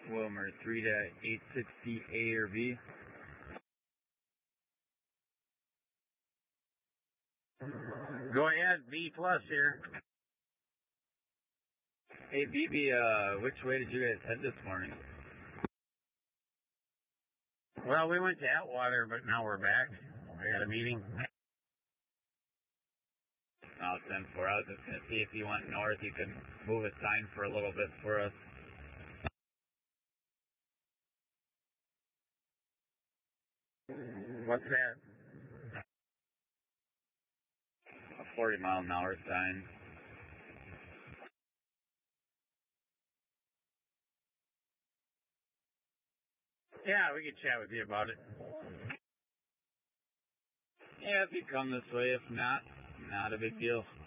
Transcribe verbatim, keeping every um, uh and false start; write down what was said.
Wilmer three to eight sixty A or B. Go ahead, B plus here. Hey, B B, uh, which way did you guys head this morning? Well, we went to Atwater, but now we're back. We had a meeting. Oh, ten four. I was just going to see if you went north, you could move a sign for a little bit for us. What's that? A forty mile an hour sign. Yeah, we could chat with you about it. Yeah, if you come this way, if not, not a big deal.